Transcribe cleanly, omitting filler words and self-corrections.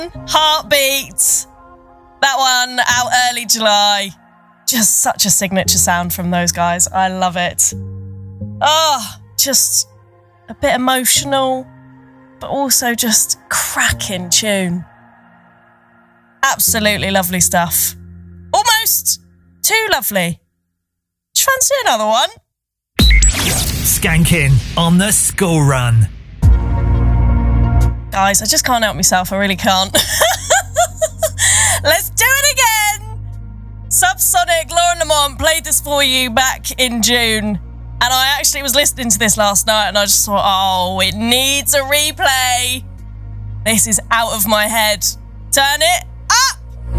Heartbeat. That one out early July. Just such a signature sound from those guys. I love it. Oh, just a bit emotional, but also just cracking tune. Absolutely lovely stuff. Almost too lovely. Do you fancy another one? Skanking on the school run. Guys, I just can't help myself. I really can't. Let's do it again. Subsonic, Lauren Lamont played this for you back in June. And I actually was listening to this last night and I just thought, oh, it needs a replay. This is out of my head. Turn it